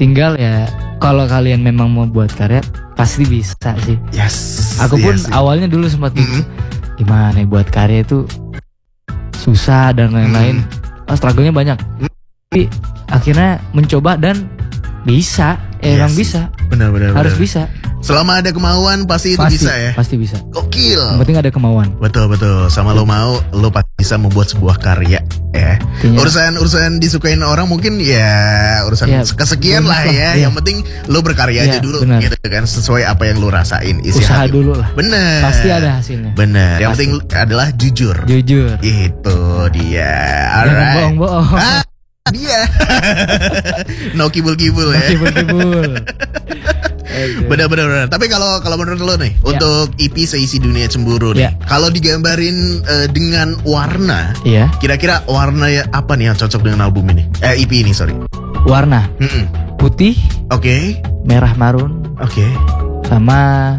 Tinggal ya kalau kalian memang mau buat karya pasti bisa sih. Yes. Aku pun yes. awalnya dulu sempat gimana ya buat karya itu susah dan lain-lain. Struggle-nya banyak. Tapi akhirnya mencoba dan bisa. Emang bisa. Benar. Harus bisa. Selama ada kemauan pasti itu bisa ya. Pasti bisa. Gokil. Yang penting ada kemauan. Betul. Sama lo mau, lo pasti bisa membuat sebuah karya ya. Urusan disukain orang mungkin ya urusan kesekian lah ya. Yang penting lo berkarya aja dulu gitu kan, sesuai apa yang lo rasain. Usaha dulu lah. Bener. Pasti ada hasilnya. Bener. Yang penting adalah jujur. Itu dia. Alright. Jangan bohong. Dia. No kibul-kibul ya. Benar. Tapi kalau menurut lo nih, untuk EP Seisi Dunia Cemburu nih, kalau digambarin dengan warna, kira-kira warna apa nih yang cocok dengan album ini? EP ini, sorry. Warna putih, merah marun, sama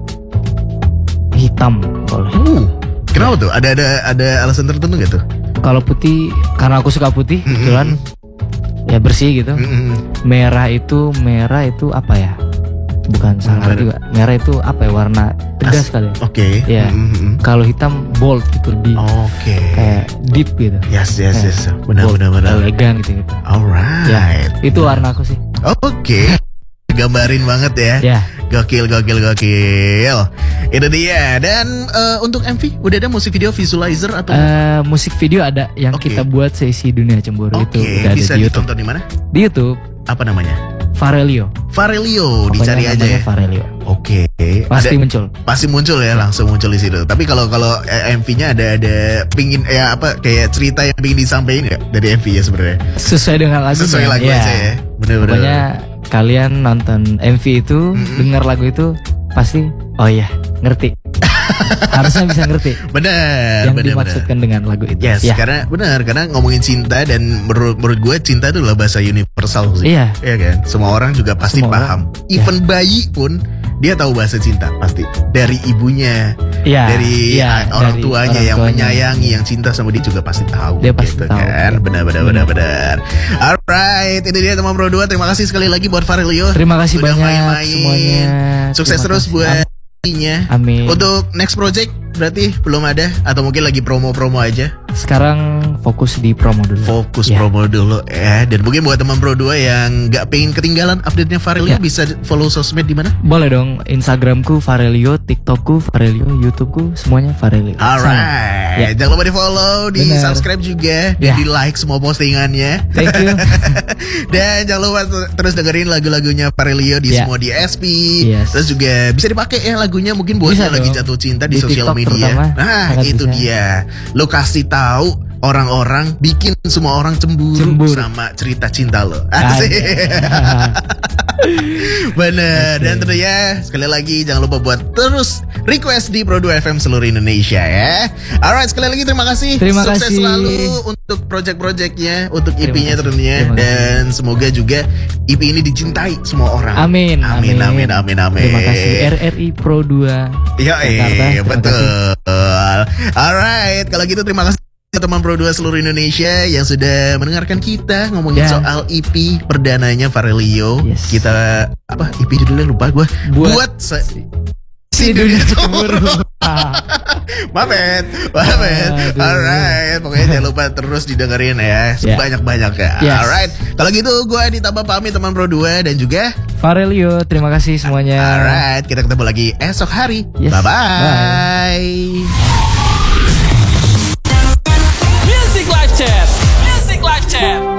hitam boleh. Kenapa tuh? Ada alasan tertentu gak tuh? Kalau putih, karena aku suka putih, kebetulan ya bersih gitu. Merah itu apa ya? Bukan salah juga. Merah itu apa ya? Warna tegas kali. Ya. Kalau hitam bold gitu, lebih kayak deep gitu. Yes. Benar. Elegan gitu. Alright. Ya, itu warna aku sih. Gambarin banget ya. Gokil. Itu dia. Dan untuk MV udah ada musik video visualizer atau? Musik video ada yang kita buat Seisi Dunia Cemburu itu udah bisa ada di ditonton di mana? Di YouTube. Apa namanya? Farelio, dicari aja ya. Farelio. Pasti muncul. Pasti muncul ya, langsung muncul di situ. Tapi kalau MV-nya ada pingin kayak cerita yang pingin disampaikan ya dari MV ya sebenarnya. Sesuai dengan lagu. Sesuai lagu aja ya. Benar. Pokoknya kalian nonton MV itu, dengar lagu itu pasti ngerti. Harusnya bisa ngerti. Benar. Yang dimaksudkan dengan lagu itu. Yes, karena ngomongin cinta dan menurut gue cinta itu adalah bahasa universal sih. Iya kan? Semua orang juga pasti paham. Even bayi pun dia tahu bahasa cinta pasti. Dari ibunya, dari orang tuanya yang menyayangi, yang cinta sama dia juga pasti tahu. Dia pasti tahu. Kan? Benar. Alright, ini dia teman Pro 2. Terima kasih sekali lagi buat Farelio. Terima kasih udah banyak main-main. Semuanya. Sukses terus buat Amin. Untuk next project berarti belum ada atau mungkin lagi promo-promo aja? Sekarang fokus di promo dulu. Promo dulu ya. Dan mungkin buat teman Pro 2 yang nggak pengen ketinggalan update-nya Farelio, bisa follow sosmed di mana? Boleh dong, Instagramku Farelio, TikTokku Farelio, YouTubeku semuanya Farelio. Alright. Jangan lupa di follow, di subscribe juga, dan di like semua postingannya. Thank you. Dan jangan lupa terus dengerin lagu-lagunya Farelio di semua DSP. Terus juga bisa dipakai ya lagunya mungkin buat yang lagi jatuh cinta di sosial media. Nah itu dia. Lo kasih tahu orang-orang, bikin semua orang cemburu sama cerita cinta lo. Asik. Bener. Dan tentunya sekali lagi jangan lupa buat terus request di Pro 2 FM seluruh Indonesia ya. Alright, sekali lagi terima kasih. Sukses selalu untuk project-projectnya, untuk EP-nya tentunya. Dan semoga juga EP ini dicintai semua orang. Amin. Terima kasih RRI Pro 2 Jakarta. Betul. Alright, kalau gitu terima kasih teman Pro 2 seluruh Indonesia yang sudah mendengarkan kita ngomongin soal EP perdananya Farelio. Kita EP judulnya lupa gue. Buat si dunia cemburu. Maafin. Alright, pokoknya jangan lupa terus didengerin ya, sebanyak-banyak ya. Alright, kalau gitu gue ditambah pamit teman Pro 2 dan juga Farelio. Terima kasih semuanya. Alright, kita ketemu lagi esok hari. Bye-bye.